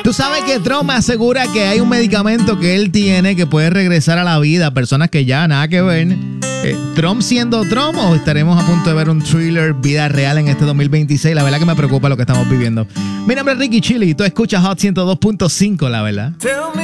Tú sabes que Trump asegura que hay un medicamento que él tiene que puede regresar a la vida a personas que ya nada que ver. ¿Trump siendo Trump o estaremos a punto de ver un thriller vida real en este 2026? La verdad que me preocupa lo que estamos viviendo. Mi nombre es Ricky Chili y tú escuchas Hot 102.5, la verdad.